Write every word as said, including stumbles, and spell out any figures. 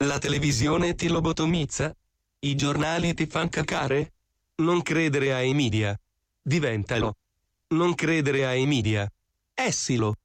La televisione ti lobotomizza? I giornali ti fan cacare? Non credere ai media. Diventalo. Non credere ai media. Essilo.